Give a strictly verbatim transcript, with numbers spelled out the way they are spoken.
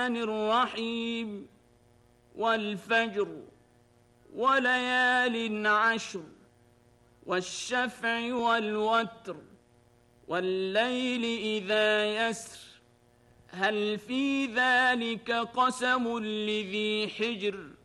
الرحيم والفجر وليال عشر والشفع والوتر والليل إذا يسر هل في ذلك قسم لذي حجر